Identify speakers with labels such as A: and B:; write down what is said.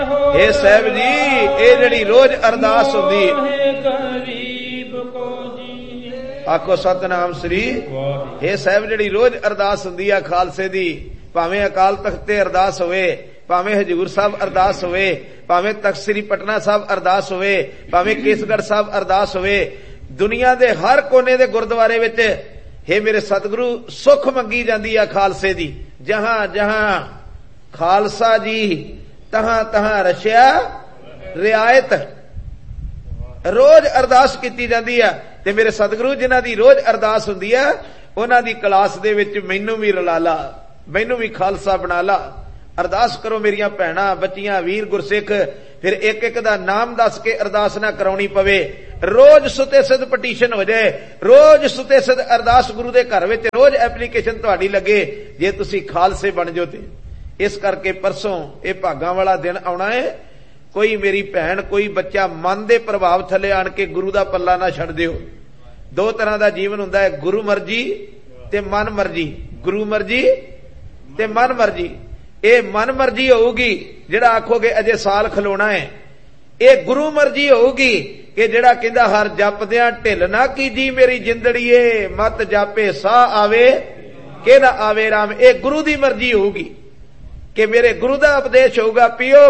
A: हे साहब जी ये जड़ी रोज अरदास होंदी आखो सतनाम श्री। हे साहब जड़ी रोज अरदास होंदी है खालसे दी, भावें अकाल तख्त ते अरदास होवे, भावें हजूर साहब अरदास होवे, भावें तख्त श्री पटना साहब अरदास होवे, भावें केसगढ़ साहब अरदास होवे, दुनिया दे हर कोने दे गुरुद्वारे विच हे मेरे सतगुरु सुख मंगी जांदी है खालसे दी। जहां जहां खालसा जी तहां तहां रशिया रियायत, रोज अरदास की जाती है। ते मेरे सतगुरु जिन्हां दी रोज अरदास हुंदी है उन्हां दी क्लास दे विच मैनू भी रला ला, मैनू भी खालसा बना ला। अरदास करो मेरियां भैणां बच्चियां वीर गुरसिख, फिर एक एक दा नाम दस के अरदास ना कराउणी पवे। रोज सुते सिद्ध पटीशन हो जाए, रोज सुते सिद्ध अरदास गुरु दे घर विच रोज एप्लीकेशन तुहाडी लगे जे तुसीं खालसे बन जाओ। ते इस करके परसों ये भागां वाला दिन आउणा है। कोई मेरी भैन कोई बच्चा मन दे प्रभाव थले आण के गुरु दा पल्ला ना छड़ दिओ। दो तरह दा जीवन हुंदा है, गुरु मर्जी ते मन मर्जी। गुरु मर्जी ते मन मर्जी। ये मन मर्जी होगी जिहड़ा आखोगे अजे साल खलोना है, ये गुरु मर्जी होगी कि जिहड़ा कहंदा हर जपदियां ढिल ना कीजी मेरी जिंदड़ीए, मत जापे साह आवे के ना आवे राम। ये गुरु दी मर्जी होगी कि मेरे गुरु दा उपदेश होगा, पियो